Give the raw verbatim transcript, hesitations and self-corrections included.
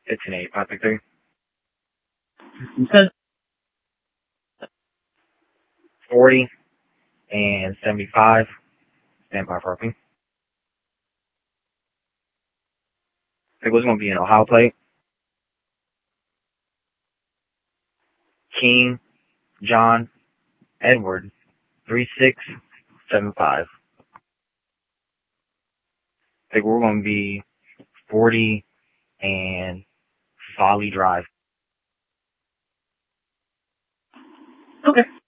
It's an eight, five, pick three. You said forty and seventy-five. Stand by for opening. It was going to be an Ohio plate. King, John, Edward, three six seven five. I think we're going to be forty and Folly Drive. okay.